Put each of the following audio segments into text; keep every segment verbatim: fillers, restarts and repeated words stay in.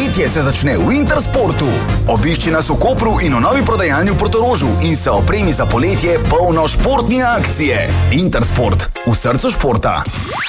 Poletje se začne v Intersportu. Obišči nas v Kopru in v novi prodajalni v Portorožu in se opremi za poletje polno športne akcije. Intersport, v srcu športa.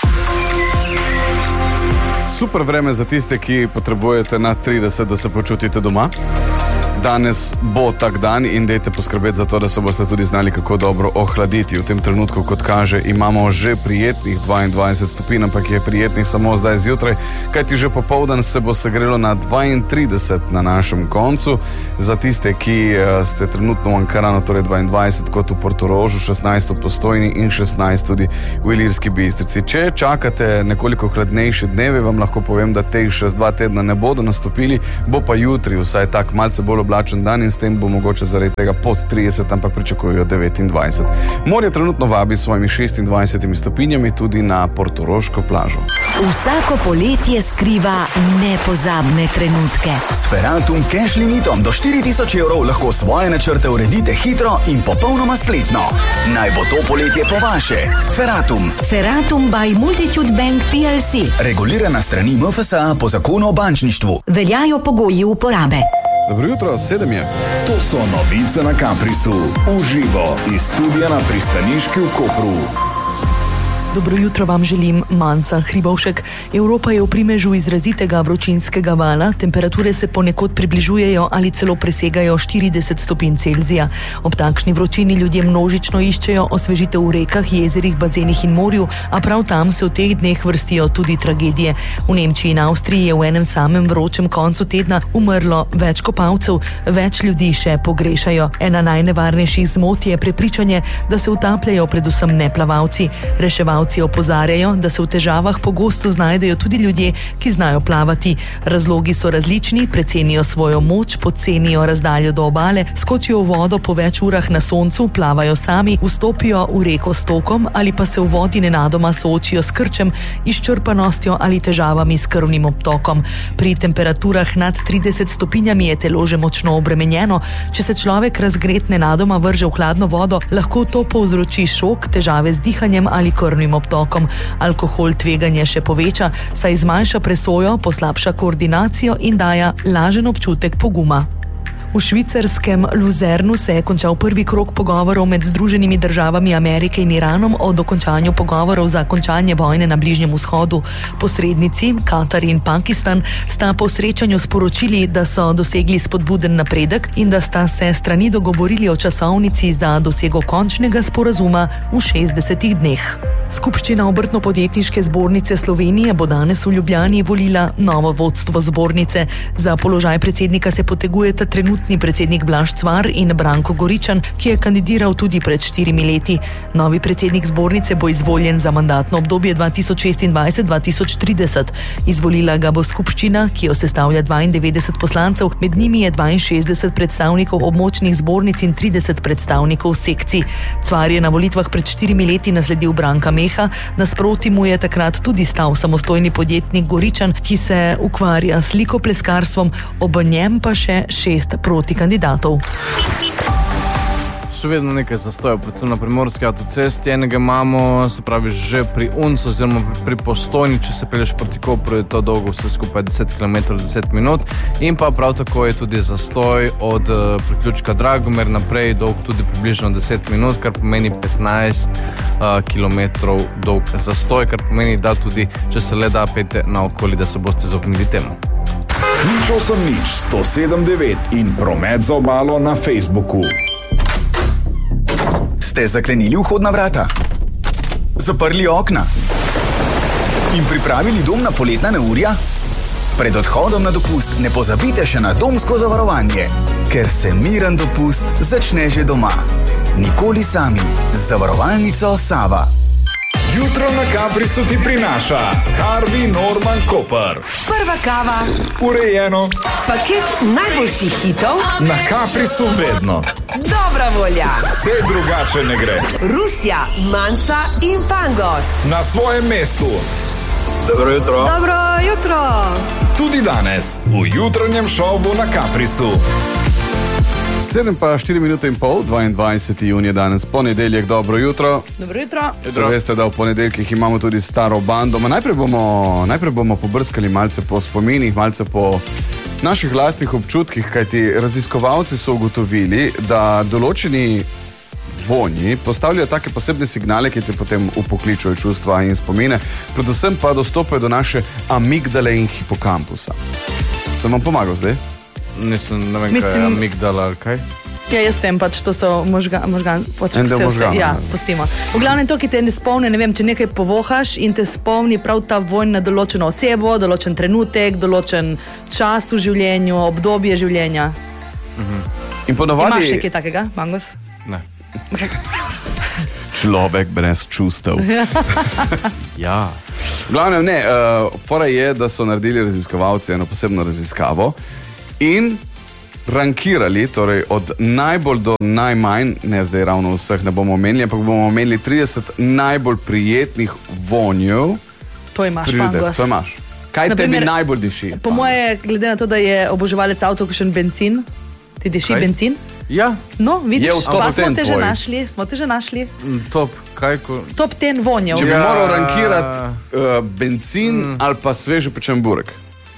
Super vreme za tiste, ki potrebujete na trideset, da se počutite doma. Danes bo tak dan in dajte poskrbeti za to, da se boste tudi znali kako dobro ohladiti. V tem trenutku, kot kaže, imamo že prijetnih dvaindvajset stopinj, ampak je prijetnih samo zdaj zjutraj, kajti že popoldan se bo segrelo na dvaintrideset na našem koncu. Za tiste, ki ste trenutno v Ankaranu, torej dvaindvajset kot v Portorožu, šestnajst v Postojni in šestnajst tudi v Ilirski Bistrici. Če čakate nekoliko hladnejše dneve, vam lahko povem, da teh še dva tedna ne bodo nastopili, bo pa jutri vsaj tak malce bolj oblačen dan in s tem bo mogoče zaradi tega pod trideset, ampak pričakujejo devetindvajset. Morje trenutno vabi s svojimi šestindvajsetimi stopinjami tudi na portoroško plažo. Vsako poletje skriva nepozabne trenutke. S Ferratum Cash limitom do štiri tisoč evrov lahko svoje načrte uredite hitro in popolnoma spletno. Naj bo to poletje po vaše. Ferratum. Ferratum by Multitude Bank P L C. Regulirana strani M F S A po zakonu o bančništvu. Veljajo pogoji uporabe. Dobro jutro, sedem je. To so novice na Caprisu. Uživo iz studia na Pristaniški v Kopru. Dobro jutro vam želim, Manca Hribovšek. Evropa je v primežu izrazitega vročinskega vala, temperature se ponekod približujejo ali celo presegajo štirideset stopinj Celzija. Ob takšni vročini ljudje množično iščejo osvežitev v rekah, jezerih, bazenih in morju, a prav tam se v teh dneh vrstijo tudi tragedije. V Nemčiji in Avstriji je v enem samem vročem koncu tedna umrlo več kopalcev, več ljudi še pogrešajo. Ena najnevarnejših zmot je prepričanje, da se utapljajo predvsem neplavalci. Reševalci opozarjajo, da se v težavah pogosto znajdejo tudi ljudje, ki znajo plavati. Razlogi so različni, precenijo svojo moč, podcenijo razdaljo do obale, skočijo v vodo po več urah na soncu, plavajo sami, vstopijo v reko s tokom ali pa se v vodi nenadoma soočijo s krčem, izčrpanostjo ali težavami s krvnim obtokom. Pri temperaturah nad trideset stopinjami je telo že močno obremenjeno. Če se človek razgret nenadoma vrže v hladno vodo, lahko to povzroči šok, težave z dihanjem ali krvnim obtokom. Alkohol tveganje še poveča, saj zmanjša presojo, poslabša koordinacijo in daje lažen občutek poguma. V švicarskem Luzernu se je končal prvi krog pogovorov med Združenimi državami Amerike in Iranom o dokončanju pogovorov za končanje vojne na Bližnjem vzhodu. Posrednici, Katar in Pakistan, sta po srečanju sporočili, da so dosegli spodbuden napredek in da sta se strani dogovorili o časovnici za dosego končnega sporazuma v šestdesetih dneh. Skupščina Obrtno-podjetniške zbornice Slovenije bo danes v Ljubljani volila novo vodstvo zbornice. Za položaj predsednika se potegujeta trenutni predsednik Blaž Cvar in Branko Goričan, ki je kandidiral tudi pred štirimi leti. Novi predsednik zbornice bo izvoljen za mandatno obdobje dva tisoč šestindvajset do dva tisoč trideset. Izvolila ga bo skupščina, ki jo sestavlja dvaindevetdeset poslancev, med njimi je dvainšestdeset predstavnikov območnih zbornic in trideset predstavnikov sekcij. Cvar je na volitvah pred štirimi leti nasledil Branka Meha, nasproti mu je takrat tudi stal samostojni podjetnik Goričan, ki se ukvarja s slikopleskarstvom, ob njem pa še šest protikandidatov. Še vedno nekaj zastojev, predvsem na primorski avtocesti. Enega imamo, se pravi, že pri Uncu oziroma pri Postojni, če se pelješ proti Kopru, je to dolgo vse skupaj deset kilometrov, deset minut. In pa prav tako je tudi zastoj od uh, priključka Dragomer naprej, dolg tudi približno deset minut, kar pomeni petnajst uh, kilometrov dolg zastoj, kar pomeni, da tudi, če se le da, pejte naokoli, da se boste izognili temu. Nič osem nič, sto sedem devet in promet za obalo na Facebooku. Ste zaklenili vhodna vrata? Zaprli okna? In pripravili dom na poletna neurja? Pred odhodom na dopust ne pozabite še na domsko zavarovanje, ker se miren dopust začne že doma. Nikoli sami. Z zavarovalnico Sava. Jutro na Caprisu ti prinaša Harvey Norman Koper. Prva kava. Urejeno. Paket najboljših hitov. Na Caprisu vedno. Dobra volja. Vse drugače ne gre. Rusja, Manca in Pangos. Na svojem mestu. Dobro jutro. Dobro jutro. Tudi danes v jutranjem šovu na Caprisu. sedem pa štiri minute in pol, dvaindvajseti junij danes, ponedeljek, dobro jutro. Dobro jutro. Se veste, da v ponedeljkih imamo tudi staro bando. Ma najprej bomo, najprej bomo pobrskali malce po spominih, malce po naših lastnih občutkih, kajti raziskovalci so ugotovili, da določeni vonji postavljajo take posebne signale, ki te potem upokličujo čustva in spomine, predvsem pa dostopajo do naše amigdale in hipokampusa. Sem vam pomagal zdaj? Nisem, ne vem, Mislim- kaj je amigdala ali kaj. Ja, jaz vem pač, to so možga, možgan, pač En del vse- vse- možganov, Ja, ja. pustimo. V glavnem to, ki te ne spomne, ne vem, če nekaj povohaš in te spomni prav ta vonj na določeno osebo, določen trenutek, določen čas v življenju, obdobje življenja. In Imaš ponavadi nekaj takega, Mangos? Ne. človek brez čustev. Ja. V glavnem ne, uh, fora je, da so naredili raziskovalci eno posebno raziskavo in rankirali, torej od najbolj do najmanj, ne zdaj ravno vseh ne bomo omenili, ampak bomo omenili trideset najbolj prijetnih vonjev. To imaš, pri ljudeh. Mangos. To imaš. Kaj Na tebi primer, najbolj diši? Po moje, glede na to, da je oboževalec avtov kakšen bencin, ti diši Kaj? bencin? Ja, No, vidiš, Je v top pa smo ten te že tvoj. našli, smo te že našli. mm, top, kaj ko... Top ten vonjev. Če bi Ja. moral rankirati uh, benzin mm. ali pa sveže pečen burek.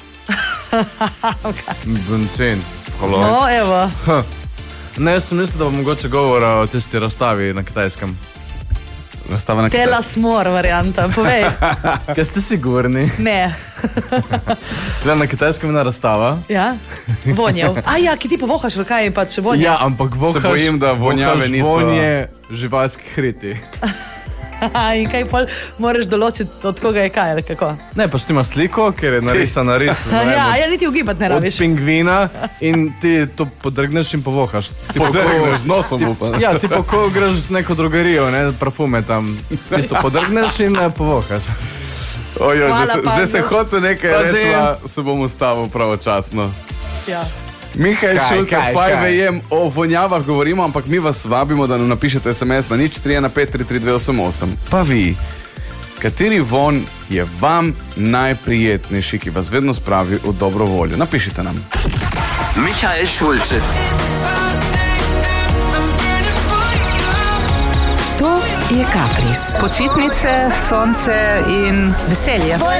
Bencin. Halo. No, evo. Ne, jaz sem mislil, da bo mogoče govora o tisti razstavi na Kitajskem. Razstava na Tela Kitajskem. smor varianta, povej. Kaj ste sigurni? Ne. Le na Kitajskem je ena razstava. Ja, vonjev. A ja, ki ti povohaš, ali kaj je pač vonjev. Ja, ampak vohaš, bojim, da vonjave vohaš niso- vonje živalskih hriti. In kaj pol moraš določiti, od koga je kaj, ali kako. Ne, pač ti ima sliko, ker je narisana rit. ne vem, Ja, od- ja, niti ugibati ne Od rabiš. pingvina in ti to podrgneš in povohaš. Tipo, Podrgneš z nosom, upam. Ja, tipo, ko greš v neko drogerijo, ne, parfume tam, isto podrgneš in eh, povohaš. Ojoj, Hvala, zdaj, se- zdaj se Pangos. hotel nekaj Pazim. reči, pa se bom ustavil pravočasno. Ja. Mihaj Kaj, Šulte, kaj, five kaj? a m, o vonjavah govorimo, ampak mi vas vabimo, da nam napišete es em es na nič tri ena pet tri tri dve osem osem. Pa vi, kateri von je vam najprijetnejši, ki vas vedno spravi v dobro voljo? Napišite nam. Michael Schulze. To je Kapris. Počitnice, sonce in veselje.